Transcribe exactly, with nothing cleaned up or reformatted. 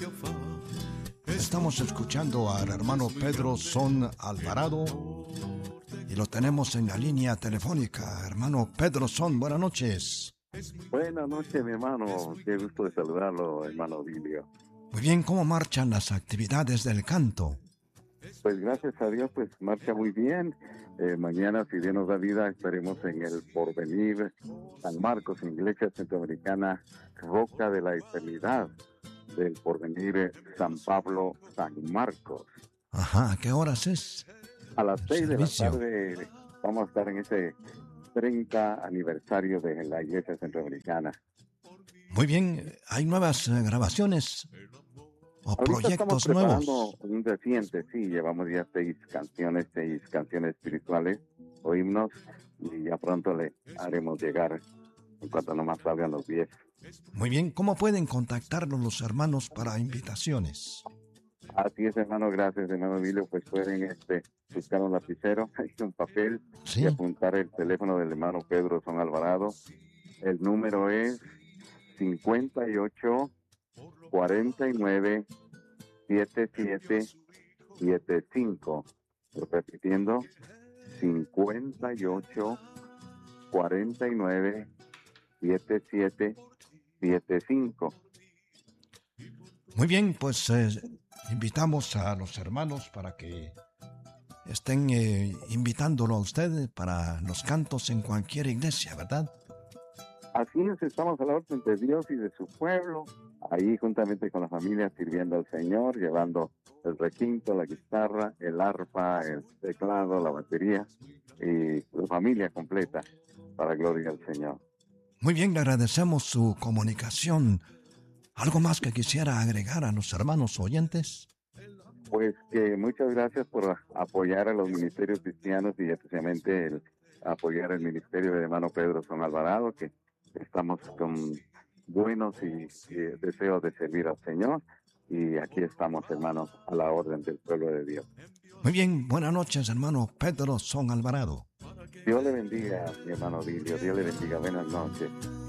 Estamos escuchando al hermano Pedro Son Alvarado y lo tenemos en la línea telefónica. Hermano Pedro Son, buenas noches. Buenas noches, mi hermano. Qué gusto de saludarlo, hermano Vilio. Muy bien, ¿cómo marchan las actividades del canto? Pues gracias a Dios, pues marcha muy bien. Eh, mañana, si Dios nos da vida, estaremos en el Porvenir San Marcos, en Iglesia Centroamericana Roca de la Eternidad, del Porvenir San Pablo San Marcos. Ajá, ¿a qué horas es? A las seis de la Servicio. tarde vamos a estar en ese treinta aniversario de la Iglesia Centroamericana. Muy bien, ¿hay nuevas eh, grabaciones o Ahorita proyectos estamos preparando nuevos? un reciente, sí, llevamos ya seis canciones, seis canciones espirituales o himnos, y ya pronto le haremos llegar en cuanto nomás salgan los diez. Muy bien, ¿cómo pueden contactarnos los hermanos para invitaciones? Así es, hermano, gracias, hermano Vilio, pues pueden este, buscar un lapicero y un papel Sí. y apuntar el teléfono del hermano Pedro Son Alvarado. El número es cincuenta y ocho, cuarenta y nueve, setenta y siete, setenta y cinco. Repitiendo, cincuenta y ocho, cuarenta y nueve, setenta y siete, setenta y cinco. Muy bien, pues eh, invitamos a los hermanos para que estén eh, invitándolo a usted para los cantos en cualquier iglesia, ¿verdad? Así es, estamos a la orden de Dios y de su pueblo, ahí juntamente con la familia sirviendo al Señor, llevando el requinto, la guitarra, el arpa, el teclado, la batería y la familia completa para gloria al Señor. Muy bien, le agradecemos su comunicación. ¿Algo más que quisiera agregar a los hermanos oyentes? Pues que muchas gracias por apoyar a los ministerios cristianos y especialmente el apoyar el ministerio del hermano Pedro Son Alvarado, que estamos con buenos y, y deseos de servir al Señor, y aquí estamos, hermanos, a la orden del pueblo de Dios. Muy bien, buenas noches, hermano Pedro Son Alvarado. Dios le bendiga, mi hermano Vilio, Dios le bendiga, buenas noches.